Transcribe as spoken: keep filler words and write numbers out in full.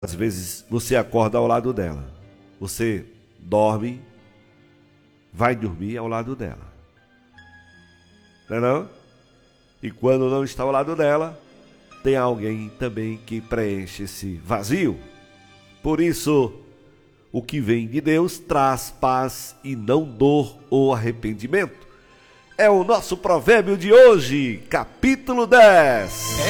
Às vezes você acorda ao lado dela, você dorme, vai dormir ao lado dela, não é não? E quando não está ao lado dela, tem alguém também que preenche esse vazio. Por isso, o que vem de Deus traz paz e não dor ou arrependimento. É o nosso provérbio de hoje, capítulo dez.